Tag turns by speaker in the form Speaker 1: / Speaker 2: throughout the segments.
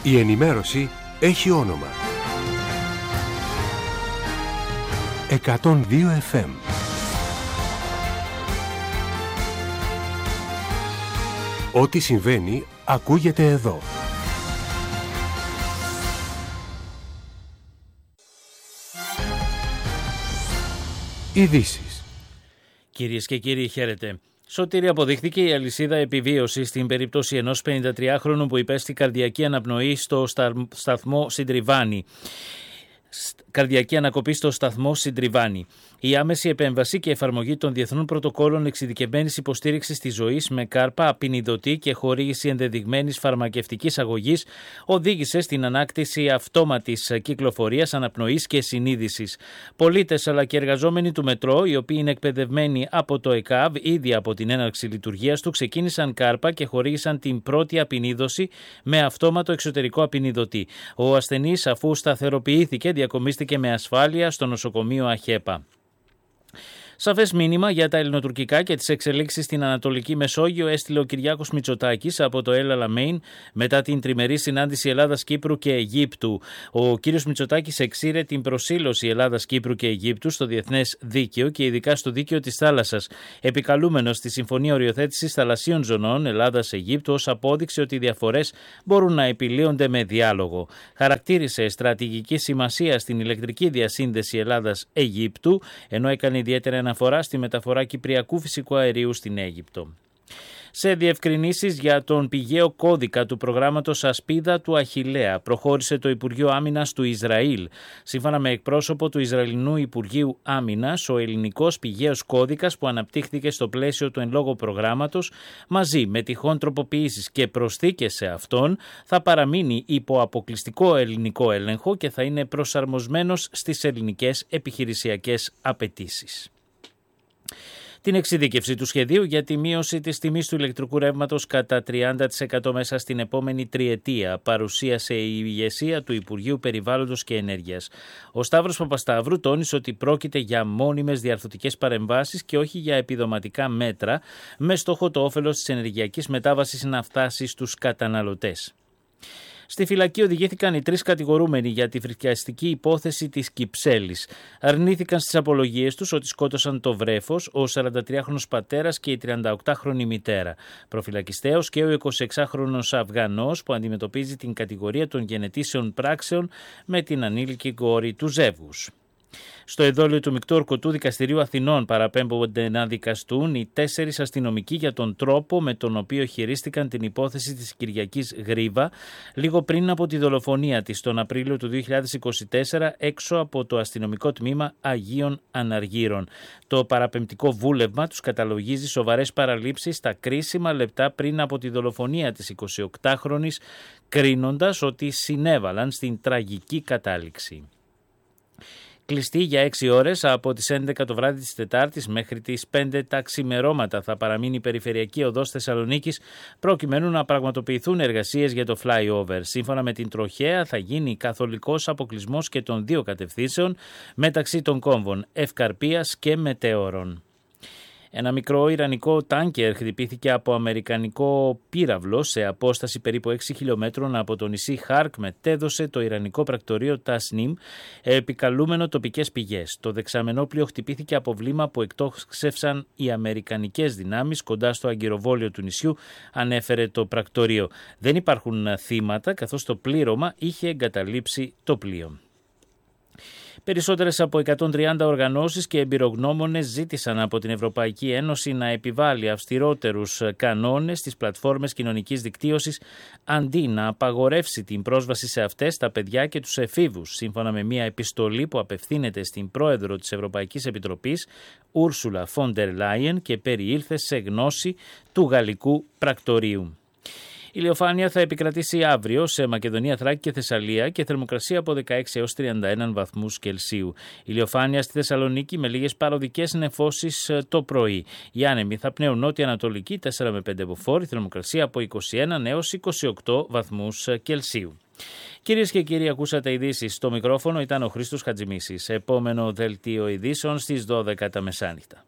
Speaker 1: Η ενημέρωση έχει όνομα. 102 FM. Ό,τι συμβαίνει ακούγεται εδώ. Ειδήσεις.
Speaker 2: Κυρίες και κύριοι, χαίρετε. Σωτήρη, αποδείχθηκε η αλυσίδα επιβίωσης στην περίπτωση ενός 53χρονου που υπέστη καρδιακή αναπνοή στο σταθμό Συντριβάνη. Καρδιακή ανακοπή στο σταθμό Συντριβάνη. Η άμεση επέμβαση και εφαρμογή των διεθνών πρωτοκόλων εξειδικευμένης υποστήριξης της ζωής με κάρπα, απεινιδωτή και χορήγηση ενδεδειγμένης φαρμακευτικής αγωγής οδήγησε στην ανάκτηση αυτόματης κυκλοφορίας, αναπνοής και συνείδησης. Πολίτες αλλά και εργαζόμενοι του μετρό, οι οποίοι είναι εκπαιδευμένοι από το ΕΚΑΒ ήδη από την έναρξη λειτουργίας του, ξεκίνησαν κάρπα και χορήγησαν την πρώτη απεινίδωση με αυτόματο εξωτερικό απεινιδωτή. Ο ασθενής, αφού σταθεροποιήθηκε, διακομίστηκε με ασφάλεια στο νοσοκομείο Αχέπα. Σαφές μήνυμα για τα ελληνοτουρκικά και τις εξελίξεις στην Ανατολική Μεσόγειο έστειλε ο Κυριάκος Μητσοτάκης από το El Alamein μετά την τριμερή συνάντηση Ελλάδας, Κύπρου και Αιγύπτου. Ο κύριος Μητσοτάκης εξήρε την προσήλωση Ελλάδας, Κύπρου και Αιγύπτου στο διεθνές δίκαιο και ειδικά στο δίκαιο της θάλασσας, επικαλούμενος στη Συμφωνία Οριοθέτησης Θαλασσίων Ζωνών Ελλάδας-Αιγύπτου ως απόδειξη ότι οι διαφορές μπορούν να επιλύονται με διάλογο. Χαρακτήρισε στρατηγική σημασία στην ηλεκτρική διασύνδεση Ελλάδας-Αιγύπτου, ενώ έκανε ιδιαίτερα αναφορά στη μεταφορά κυπριακού φυσικού αερίου στην Αίγυπτο. Σε διευκρινήσεις για τον πηγαίο κώδικα του προγράμματος Ασπίδα του Αχιλλέα προχώρησε το Υπουργείο Άμυνας του Ισραήλ. Σύμφωνα με εκπρόσωπο του Ισραηλινού Υπουργείου Άμυνας, ο ελληνικός πηγαίος κώδικας που αναπτύχθηκε στο πλαίσιο του εν λόγω προγράμματος, μαζί με τυχόν τροποποιήσεις και προσθήκες σε αυτόν, θα παραμείνει υπό αποκλειστικό ελληνικό έλεγχο και θα είναι προσαρμοσμένος στις ελληνικές επιχειρησιακές απαιτήσεις. Την εξειδίκευση του σχεδίου για τη μείωση της τιμής του ηλεκτρικού ρεύματος κατά 30% μέσα στην επόμενη τριετία παρουσίασε η ηγεσία του Υπουργείου Περιβάλλοντος και Ενέργειας. Ο Σταύρος Παπασταύρου τόνισε ότι πρόκειται για μόνιμες διαρθρωτικές παρεμβάσεις και όχι για επιδοματικά μέτρα, με στόχο το όφελος της ενεργειακής μετάβασης να φτάσει στους καταναλωτές. Στη φυλακή οδηγήθηκαν οι 3 κατηγορούμενοι για τη φρικιαστική υπόθεση της Κυψέλης. Αρνήθηκαν στις απολογίες τους ότι σκότωσαν το βρέφος, ο 43χρονος πατέρας και η 38χρονη μητέρα. Προφυλακιστέως και ο 26χρονος Αφγανός που αντιμετωπίζει την κατηγορία των γενετήσεων πράξεων με την ανήλικη κόρη του ζεύγους. Στο εδόλιο του Μεικτού Ορκωτού Δικαστηρίου Αθηνών παραπέμπονται να δικαστούν οι 4 αστυνομικοί για τον τρόπο με τον οποίο χειρίστηκαν την υπόθεση της Κυριακής Γρίβα λίγο πριν από τη δολοφονία της τον Απρίλιο του 2024 έξω από το αστυνομικό τμήμα Αγίων Αναργύρων. Το παραπεμπτικό βούλευμα τους καταλογίζει σοβαρές παραλήψεις στα κρίσιμα λεπτά πριν από τη δολοφονία της 28χρονης, κρίνοντας ότι συνέβαλαν στην τραγική κατάληξη. Κλειστή για 6 ώρες από τις 11 το βράδυ της Τετάρτης μέχρι τις 5 τα ξημερώματα θα παραμείνει η περιφερειακή οδός Θεσσαλονίκης προκειμένου να πραγματοποιηθούν εργασίες για το flyover. Σύμφωνα με την τροχέα θα γίνει καθολικός αποκλεισμός και των 2 κατευθύνσεων μεταξύ των κόμβων Ευκαρπίας και Μετέωρων. Ένα μικρό ιρανικό τάνκερ χτυπήθηκε από αμερικανικό πύραυλο σε απόσταση περίπου 6 χιλιόμετρων από το νησί Χάρκ, μετέδωσε το ιρανικό πρακτορείο Τασνίμ, επικαλούμενο τοπικές πηγές. Το δεξαμενόπλοιο χτυπήθηκε από βλήμα που εκτόξευσαν οι αμερικανικές δυνάμεις κοντά στο αγκυροβόλιο του νησιού, ανέφερε το πρακτορείο. Δεν υπάρχουν θύματα, καθώς το πλήρωμα είχε εγκαταλείψει το πλοίο. Περισσότερες από 130 οργανώσεις και εμπειρογνώμονες ζήτησαν από την Ευρωπαϊκή Ένωση να επιβάλλει αυστηρότερους κανόνες στις πλατφόρμες κοινωνικής δικτύωσης αντί να απαγορεύσει την πρόσβαση σε αυτές τα παιδιά και τους εφήβους, σύμφωνα με μια επιστολή που απευθύνεται στην πρόεδρο της Ευρωπαϊκής Επιτροπής, Ούρσουλα Φόντερ Λάιεν, και περιήλθε σε γνώση του γαλλικού πρακτορείου. Η ηλιοφάνεια θα επικρατήσει αύριο σε Μακεδονία, Θράκη και Θεσσαλία και θερμοκρασία από 16 έως 31 βαθμούς Κελσίου. Η ηλιοφάνεια στη Θεσσαλονίκη με λίγες παροδικές νεφώσεις το πρωί. Οι άνεμοι θα πνέουν νότια-ανατολική 4 με 5 μποφόρ, θερμοκρασία από 21 έως 28 βαθμούς Κελσίου. Κυρίες και κύριοι, ακούσατε ειδήσεις. Στο μικρόφωνο ήταν ο Χρήστος Χατζημίσης. Επόμενο δελτίο ειδήσεων στις 12 τα μεσάνυχτα.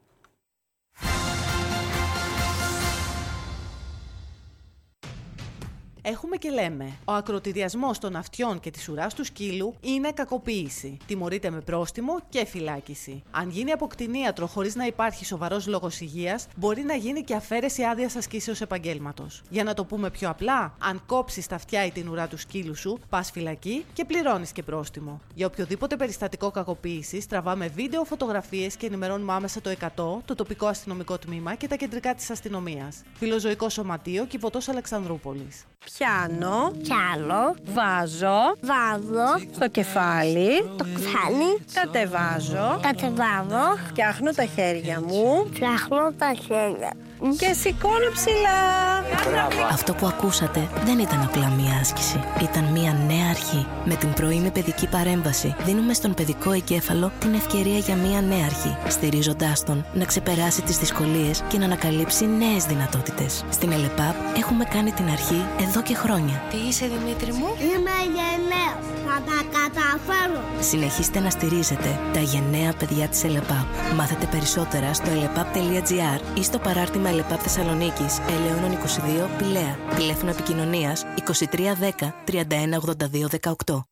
Speaker 3: Έχουμε και λέμε. Ο ακροτηριασμός των αυτιών και της ουράς του σκύλου είναι κακοποίηση. Τιμωρείται με πρόστιμο και φυλάκιση. Αν γίνει από κτηνίατρο χωρίς να υπάρχει σοβαρός λόγος υγείας, μπορεί να γίνει και αφαίρεση άδειας ασκήσεως επαγγέλματος. Για να το πούμε πιο απλά, αν κόψεις τα αυτιά ή την ουρά του σκύλου σου, πας φυλακή και πληρώνεις και πρόστιμο. Για οποιοδήποτε περιστατικό κακοποίησης, τραβάμε βίντεο, φωτογραφίες και ενημερώνουμε άμεσα το 100, το τοπικό αστυνομικό τμήμα και τα κεντρικά της αστυνομίας. Φιλοζωικό Σωματείο, Κηποτός Αλεξανδρούπολης.
Speaker 4: Πιάνω,
Speaker 5: Πιάνω,
Speaker 4: βάζω στο κεφάλι, κατεβάζω, φτιάχνω τα χέρια μου
Speaker 5: φτιάχνω τα χέρια
Speaker 4: και σηκώνω ψηλά.
Speaker 6: Αυτό που ακούσατε δεν ήταν απλά μία άσκηση. Ήταν μία νέα αρχή. Με την πρωινή παιδική παρέμβαση δίνουμε στον παιδικό εγκέφαλο την ευκαιρία για μία νέα αρχή, στηρίζοντάς τον να ξεπεράσει τις δυσκολίες και να ανακαλύψει νέες δυνατότητες. Στην ΕΛΕΠΑΠ έχουμε κάνει την αρχή εδώ και χρόνια.
Speaker 5: Τι είσαι, Δημήτρη μου? Είμαι γενναίος. Θα τα καταφέρω.
Speaker 6: Συνεχίστε να στηρίζετε τα γενναία παιδιά της ΕΛΕΠΑΠ. Μάθετε περισσότερα στο elepap.gr ή στο παράρτημα ΕΛΕΠΑΠ Θεσσαλονίκης, Ελαιώνων 22, Πηλαία. Τηλέφωνο επικοινωνίας 2310 31 82 18.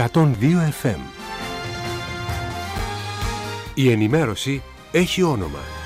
Speaker 1: 102 FM. Η ενημέρωση έχει όνομα.